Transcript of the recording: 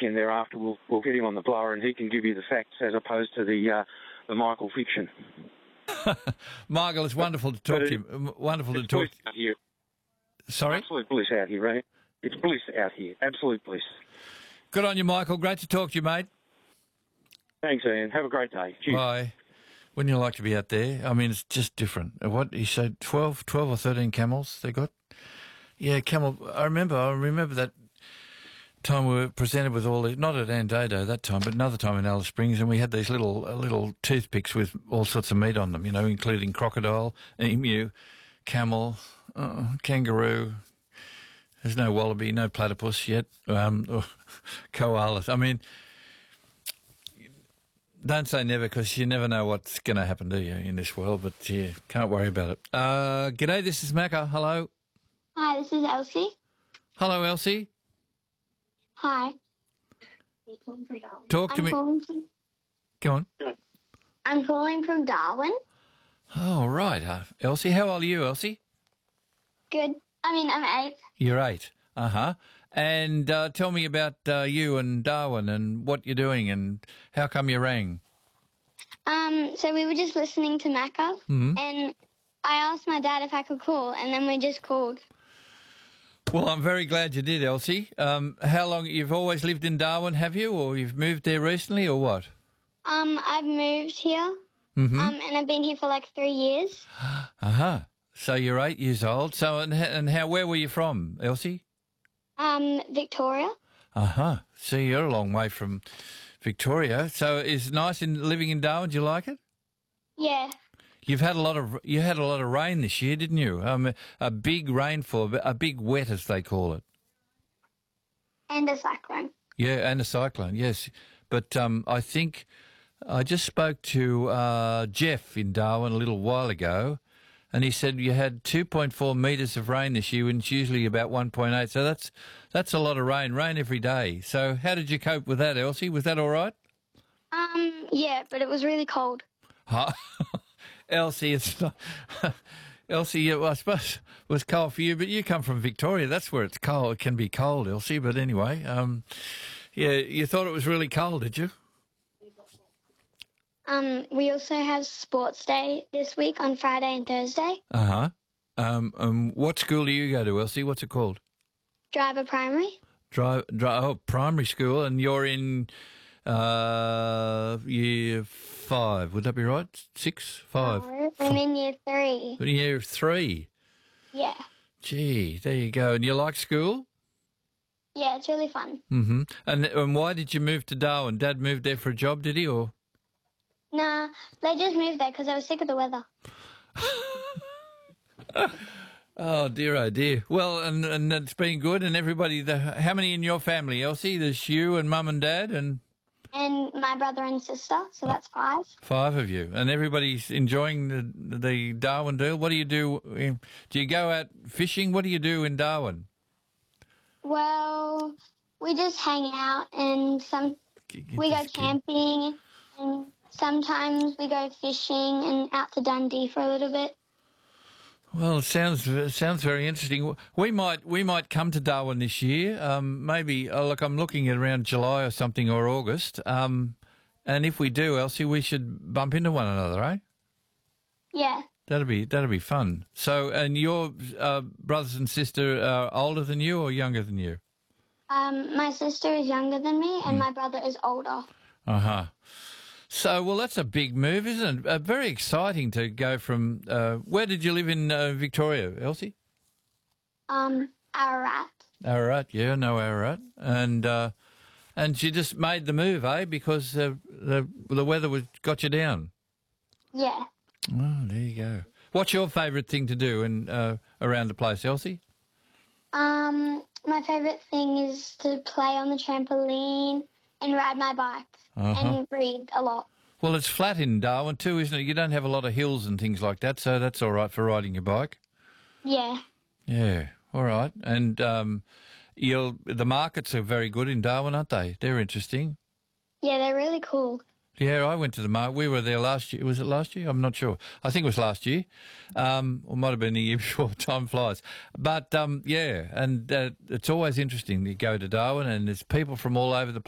weekend thereafter, we'll get him on the blower and he can give you the facts as opposed to the Michael fiction. Michael, it's wonderful to talk to you. Wonderful to talk. Out here. Sorry? Absolute bliss out here, right? It's bliss out here. Absolute bliss. Good on you, Michael. Great to talk to you, mate. Thanks, Ian. Have a great day. Cheers. Bye. Wouldn't you like to be out there? I mean, it's just different. What, you said 12 or 13 camels they got? Yeah, camel. I remember that time we were presented with all the, not at Andado that time, but another time in Alice Springs, and we had these little toothpicks with all sorts of meat on them, you know, including crocodile, emu, camel, kangaroo. There's no wallaby, no platypus yet, or koalas. I mean, don't say never, because you never know what's going to happen to you in this world, but yeah, can't worry about it. G'day, this is Macca. Hello. Hi, this is Elsie. Hello, Elsie. Hi. Talk to me. Go on. I'm calling from Darwin. Oh, right. Elsie, how old are you, Elsie? Good. I'm 8. You're 8. Uh-huh. And tell me about you and Darwin and what you're doing and how come you rang. So we were just listening to Macca, and I asked my dad if I could call, and then we just called. Well, I'm very glad you did, Elsie. How long, you've always lived in Darwin, have you, or you've moved there recently, or what? I've moved here, and I've been here for like 3 years. Uh-huh. So you're 8 years old. So, and how, where were you from, Elsie? Victoria. Uh-huh. So you're a long way from Victoria. So it's nice in living in Darwin. Do you like it? Yeah. You had a lot of rain this year, didn't you? A big rainfall, a big wet, as they call it. And a cyclone. Yeah, and a cyclone, yes. But I think I just spoke to Jeff in Darwin a little while ago, and he said you had 2.4 metres of rain this year, and it's usually about 1.8. So that's a lot of rain every day. So how did you cope with that, Elsie? Was that all right? Yeah, but it was really cold. Huh? Elsie, it's not... Elsie, I suppose it was cold for you, but you come from Victoria. That's where it's cold. It can be cold, Elsie. But anyway, yeah, you thought it was really cold, did you? We also have sports day this week on Friday and Thursday. Uh-huh. What school do you go to, Elsie? What's it called? Driver Primary. Primary school, and you're in year 5. Would that be right? 6, 5? No, I'm in year 3. Year 3? Yeah. Gee, there you go. And you like school? Yeah, it's really fun. Mm-hmm. And why did you move to Darwin? Dad moved there for a job, did he, or...? Nah, they just moved there because I was sick of the weather. Oh, dear, oh, dear. Well, and it's been good, and everybody... how many in your family, Elsie? There's you and Mum and Dad and... And my brother and sister, so that's 5. 5 of you. And everybody's enjoying the Darwin deal. What do you do? Do you go out fishing? What do you do in Darwin? Well, we just hang out, and we go camping, and sometimes we go fishing and out to Dundee for a little bit. Well, it sounds very interesting. We might come to Darwin this year. Maybe look, I'm looking at around July or something, or August. And if we do, Elsie, we should bump into one another, eh? Yeah. That'd be fun. So, and your brothers and sister are older than you or younger than you? My sister is younger than me, and my brother is older. Uh-huh. So, well, that's a big move, isn't it? Very exciting to go from... where did you live in Victoria, Elsie? Ararat. Ararat, yeah, no Ararat. And you just made the move, eh? Because the weather got you down. Yeah. Oh, there you go. What's your favourite thing to do around the place, Elsie? My favourite thing is to play on the trampoline and ride my bike and read a lot. Well, it's flat in Darwin too, isn't it? You don't have a lot of hills and things like that, so that's all right for riding your bike. Yeah. Yeah, all right. And the markets are very good in Darwin, aren't they? They're interesting. Yeah, they're really cool. Yeah, I went to the market. We were there last year. Was it last year? I'm not sure. I think it was last year. Or might have been the year before. Time flies. But, yeah, and it's always interesting to go to Darwin, and there's people from all over the